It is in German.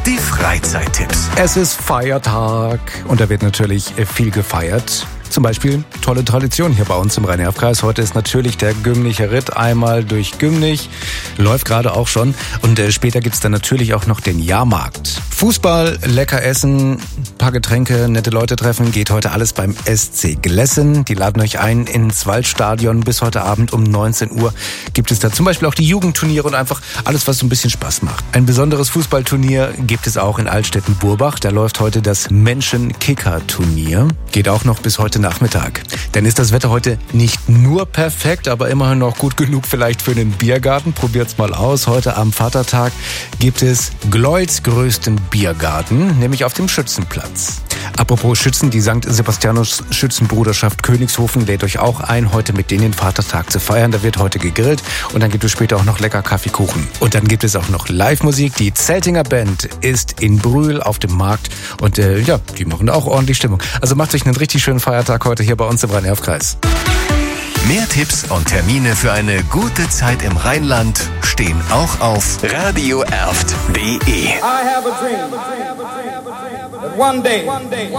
Die Freizeittipps. Es ist Feiertag und da wird natürlich viel gefeiert. Zum Beispiel tolle Tradition hier bei uns im Rhein-Erf-Kreis. Heute ist natürlich der Gümnicher Ritt einmal durch Gümnich. Läuft gerade auch schon. Und später gibt's dann natürlich auch noch den Jahrmarkt. Fußball, lecker essen, paar Getränke, nette Leute treffen. Geht heute alles beim SC Glessen. Die laden euch ein ins Waldstadion. Bis heute Abend um 19 Uhr gibt es da zum Beispiel auch die Jugendturniere und einfach alles, was so ein bisschen Spaß macht. Ein besonderes Fußballturnier gibt es auch in Altstetten-Burbach. Da läuft heute das Menschen-Kicker-Turnier. Geht auch noch bis heute Nachmittag. Dann ist das Wetter heute nicht nur perfekt, aber immerhin noch gut genug vielleicht für einen Biergarten. Probiert's mal aus. Heute am Vatertag gibt es Gleuts größten Biergarten, nämlich auf dem Schützenplatz. Apropos Schützen, die St. Sebastianus Schützenbruderschaft Königshofen lädt euch auch ein, heute mit denen den Vatertag zu feiern. Da wird heute gegrillt und dann gibt es später auch noch lecker Kaffeekuchen. Und dann gibt es auch noch Live-Musik. Die Zeltinger Band ist in Brühl auf dem Markt und die machen da auch ordentlich Stimmung. Also macht euch einen richtig schönen Feiertag heute hier bei uns im Rhein-Erf-Kreis. Mehr Tipps und Termine für eine gute Zeit im Rheinland stehen auch auf radioerft.de. I have a dream that one day